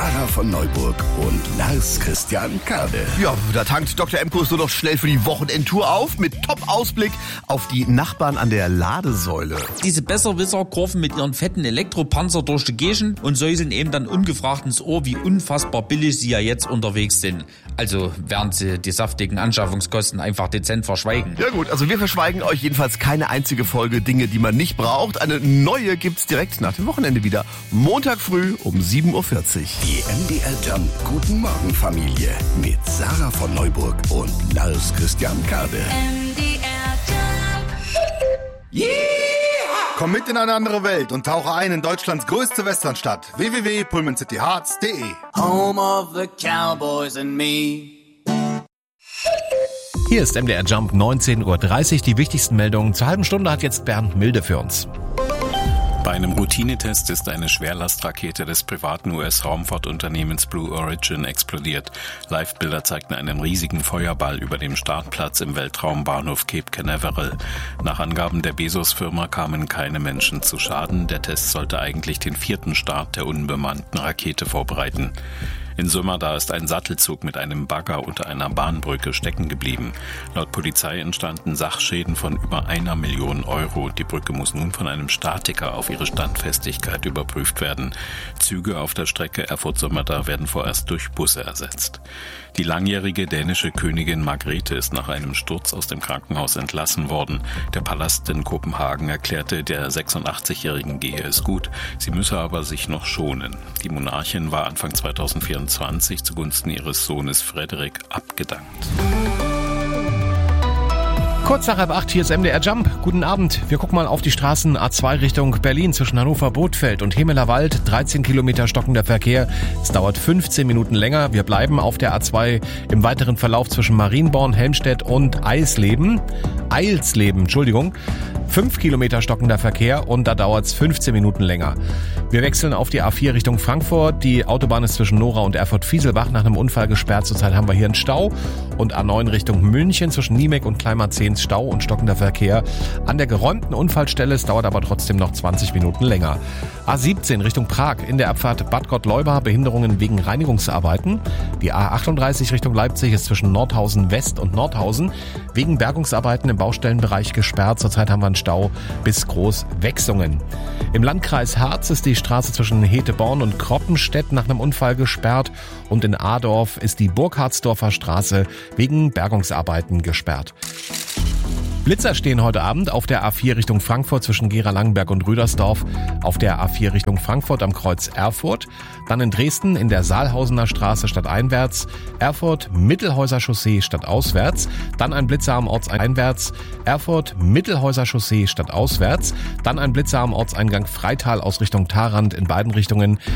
Sarah von Neuburg und Lars Christian Kade. Ja, da tankt Dr. Emkus nur noch schnell für die Wochenendtour auf mit Top-Ausblick auf die Nachbarn an der Ladesäule. Diese Besserwisser kurven mit ihren fetten Elektropanzer durch die Gegend und säuseln eben dann ungefragt ins Ohr, wie unfassbar billig sie ja jetzt unterwegs sind. Also während sie die saftigen Anschaffungskosten einfach dezent verschweigen. Ja gut, also wir verschweigen euch jedenfalls keine einzige Folge Dinge, die man nicht braucht. Eine neue gibt's direkt nach dem Wochenende wieder. Montag früh um 7.40 Uhr. Die MDR Jump Guten Morgen Familie mit Sarah von Neuburg und Lars Christian Kade. MDR Jump. Yeah! Komm mit in eine andere Welt und tauche ein in Deutschlands größte Westernstadt. www.pullmancityhearts.de. Home of the Cowboys and me. Hier ist MDR Jump 19.30 Uhr. Die wichtigsten Meldungen zur halben Stunde hat jetzt Bernd Milde für uns. Bei einem Routinetest ist eine Schwerlastrakete des privaten US-Raumfahrtunternehmens Blue Origin explodiert. Live-Bilder zeigten einen riesigen Feuerball über dem Startplatz im Weltraumbahnhof Cape Canaveral. Nach Angaben der Bezos-Firma kamen keine Menschen zu Schaden. Der Test sollte eigentlich den 4. Start der unbemannten Rakete vorbereiten. In Sömmerda ist ein Sattelzug mit einem Bagger unter einer Bahnbrücke stecken geblieben. Laut Polizei entstanden Sachschäden von über 1 Million Euro. Die Brücke muss nun von einem Statiker auf ihre Standfestigkeit überprüft werden. Züge auf der Strecke Erfurt-Sömmerda werden vorerst durch Busse ersetzt. Die langjährige dänische Königin Margrethe ist nach einem Sturz aus dem Krankenhaus entlassen worden. Der Palast in Kopenhagen erklärte, der 86-Jährigen gehe es gut. Sie müsse aber sich noch schonen. Die Monarchin war Anfang 2024 zugunsten ihres Sohnes Frederik abgedankt. Kurz nach 7:30, hier ist MDR Jump. Guten Abend. Wir gucken mal auf die Straßen A2 Richtung Berlin zwischen Hannover-Bothfeld und Hemeler Wald. 13 Kilometer stockender Verkehr. Es dauert 15 Minuten länger. Wir bleiben auf der A2 im weiteren Verlauf zwischen Marienborn, Helmstedt und Eilsleben. 5 Kilometer stockender Verkehr und da dauert es 15 Minuten länger. Wir wechseln auf die A4 Richtung Frankfurt. Die Autobahn ist zwischen Nora und Erfurt-Fieselbach nach einem Unfall gesperrt. Zurzeit haben wir hier einen Stau. Und A9 Richtung München zwischen Niemek und Kleinmarzehn Stau und stockender Verkehr. An der geräumten Unfallstelle, es dauert aber trotzdem noch 20 Minuten länger. A17 Richtung Prag in der Abfahrt Bad Gottleuba Behinderungen wegen Reinigungsarbeiten. Die A38 Richtung Leipzig ist zwischen Nordhausen West und Nordhausen wegen Bergungsarbeiten im Baustellenbereich gesperrt. Zurzeit haben wir einen Stau bis Großwechsungen. Im Landkreis Harz ist die Straße zwischen Heteborn und Kroppenstedt nach einem Unfall gesperrt und in Adorf ist die Burkhardsdorfer Straße wegen Bergungsarbeiten gesperrt. Blitzer stehen heute Abend auf der A4 Richtung Frankfurt zwischen Gera-Langenberg und Rüdersdorf, auf der A4 Richtung Frankfurt am Kreuz Erfurt, dann in Dresden in der Saalhausener Straße stadteinwärts, Erfurt Mittelhäuser Chaussee stadtauswärts, dann ein Blitzer am Ortseinwärts, Erfurt Mittelhäuser Chaussee stadtauswärts, dann ein Blitzer am Ortseingang Freital aus Richtung Tharandt in beiden Richtungen.